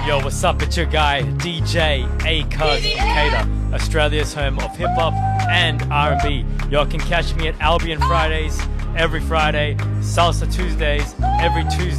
Yo, what's up? It's your guy, DJ A-Cuz Cater, Australia's home of hip-hop and R&B. Y'all can catch me at Albion Fridays, every Friday, Salsa Tuesdays, every Tuesday.